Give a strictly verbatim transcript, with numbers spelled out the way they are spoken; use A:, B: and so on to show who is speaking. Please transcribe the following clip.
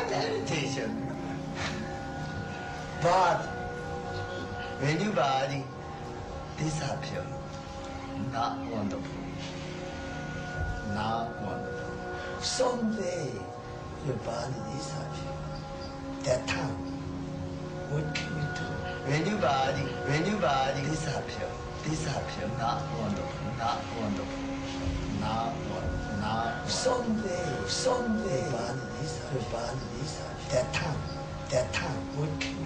A: meditation. But when your body disappears, not wonderful. Not wonderful. Someday your body disappears. That time, what can you do? When your body, when your body disappears, disappears, not wonderful, not wonderful, not wonderful, not wonderful. Someday, someday, your body disappears, your body disappears. That time, that time, what can you do?